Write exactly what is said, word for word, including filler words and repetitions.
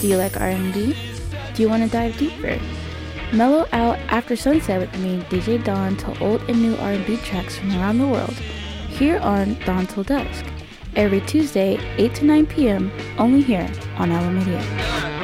Do you like R and B? Do you want to dive deeper? Mellow out after sunset with me, D J Dawn, to old and new R and B tracks from around the world, here on Dawn Till Dusk, every Tuesday, eight to nine p.m., only here on Alameda.